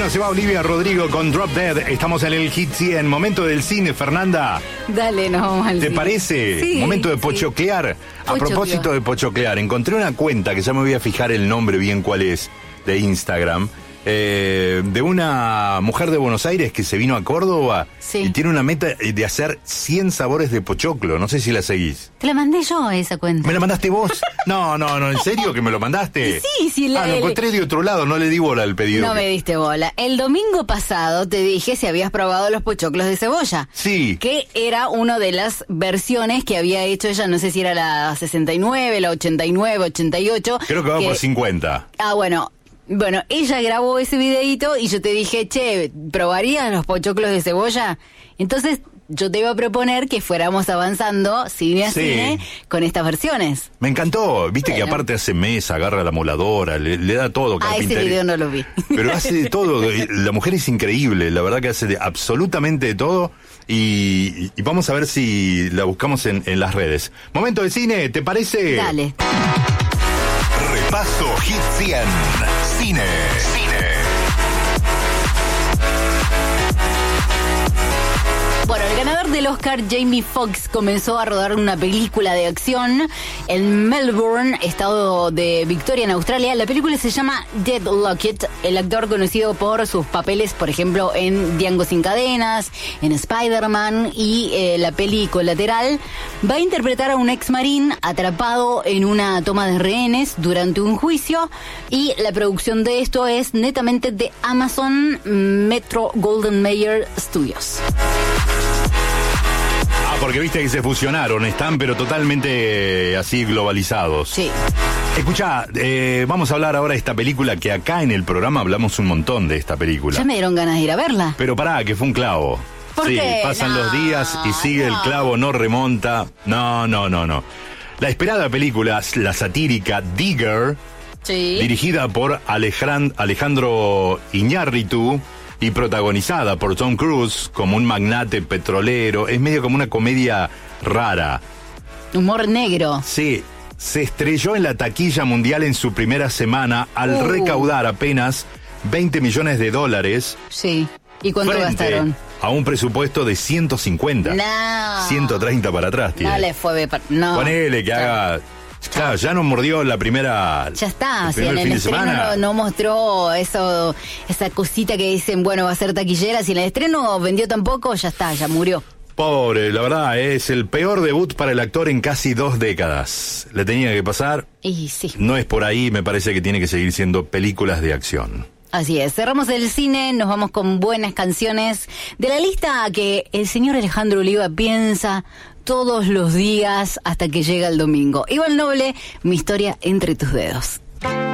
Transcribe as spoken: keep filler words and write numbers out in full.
Bueno, se va Olivia Rodrigo con Drop Dead. Estamos en el Hit cien. Momento del cine, Fernanda. Dale, nos vamos al ¿Te cine. parece? Sí, Momento de sí. pochoclear. A Pochocleo. propósito de pochoclear, encontré una cuenta que ya me voy a fijar el nombre bien cuál es, de Instagram, eh, de una mujer de Buenos Aires que se vino a Córdoba Sí. y tiene una meta de hacer cien sabores de pochoclo. No sé si la seguís. Te la mandé yo a esa cuenta. ¿Me la mandaste vos? No, no, no, ¿en serio que me lo mandaste? Sí, sí, la- Ah, lo encontré de otro lado, no le di bola al pedido. No me diste bola. El domingo pasado te dije si habías probado los pochoclos de cebolla. Sí. Que era una de las versiones que había hecho ella, no sé si era la sesenta y nueve, la ochenta y nueve, ochenta y ocho. Creo que va por cincuenta. Ah, bueno. Bueno, ella grabó ese videíto y yo te dije, che, ¿probarías los pochoclos de cebolla? Entonces yo te iba a proponer que fuéramos avanzando cine a Sí. cine con estas versiones. Me encantó, viste Bueno. que aparte hace mesa, agarra la moladora, le, le da todo, Ah, ese carpintería. video no lo vi. Pero hace de todo, la mujer es increíble, la verdad que hace de absolutamente de todo y, y vamos a ver si la buscamos en, en las redes. Momento de cine, ¿te parece? Dale. Repaso Hit cien. Cine. Cine. Bueno, el ganador del Oscar, Jamie Foxx, comenzó a rodar una película de acción en Melbourne, estado de Victoria, en Australia. La película se llama Deadlocked. El actor, conocido por sus papeles, por ejemplo, en Django sin cadenas, en Spider-Man y eh, la peli Colateral, va a interpretar a un ex marín atrapado en una toma de rehenes durante un juicio, y la producción de esto es netamente de Amazon Metro Golden Mayer Studios. Ah, porque viste que se fusionaron, están pero totalmente eh, así globalizados. Sí. Escuchá, eh, vamos a hablar ahora de esta película que acá en el programa hablamos un montón de esta película. Ya me dieron ganas de ir a verla. Pero pará, que fue un clavo. ¿Por sí, qué? pasan No, los días y sigue no. el clavo, no remonta. No, no, no, no. La esperada película, la satírica Digger, Sí. dirigida por Alejandro, Alejandro Iñárritu y protagonizada por Tom Cruise como un magnate petrolero, es medio como una comedia rara. Humor negro. Sí, se estrelló en la taquilla mundial en su primera semana al Uh. recaudar apenas veinte millones de dólares. Sí. ¿Y cuánto frente gastaron? a un presupuesto de ciento cincuenta. No. ciento treinta para atrás, tiene. No le fue... pa- No. Ponele que Ya. haga... Claro, ya nos mordió la primera... Ya está, el si en primer el fin de estreno semana. no, no mostró eso, esa cosita que dicen, bueno, va a ser taquillera. Si en el estreno vendió tan poco, ya está, ya murió. Pobre, la verdad, es el peor debut para el actor en casi dos décadas. Le tenía que pasar, Y sí, no es por ahí, me parece que tiene que seguir siendo películas de acción. así es. Cerramos el cine, nos vamos con buenas canciones de la lista que el señor Alejandro Oliva piensa todos los días hasta que llega el domingo. Iván Noble, Mi historia entre tus dedos.